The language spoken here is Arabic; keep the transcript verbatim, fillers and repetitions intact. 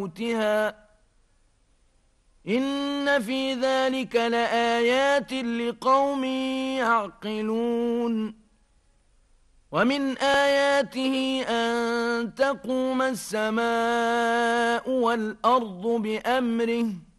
موتها إن في ذلك لآيات لقوم يعقلون ومن آياته أن تقوم السماء والأرض بأمره